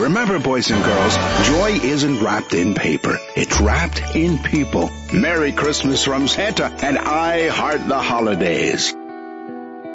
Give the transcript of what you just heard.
Remember, boys and girls, joy isn't wrapped in paper. It's wrapped in people. Merry Christmas from Santa, and I heart the holidays.